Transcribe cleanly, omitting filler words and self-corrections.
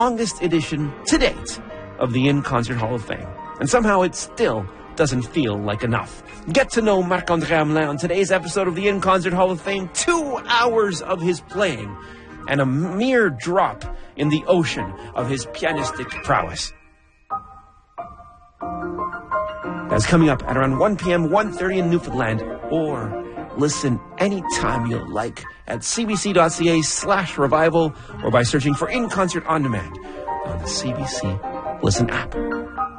longest edition to date of the In Concert Hall of Fame. And somehow it still doesn't feel like enough. Get to know Marc-André Hamelin on today's episode of the In Concert Hall of Fame. 2 hours of his playing and a mere drop in the ocean of his pianistic prowess. That's coming up at around 1 p.m., 1:30 in Newfoundland, or listen anytime you like at cbc.ca/revival or by searching for In Concert On Demand on the CBC Listen app.